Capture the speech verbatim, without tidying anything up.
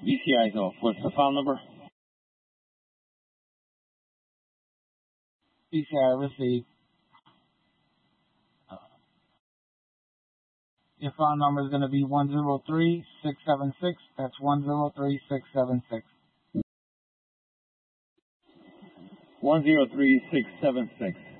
B C I's off. What's the file number? B C I received. Your file number is going to be one zero three six seven six. That's one zero three six seven six. one zero three six seven six.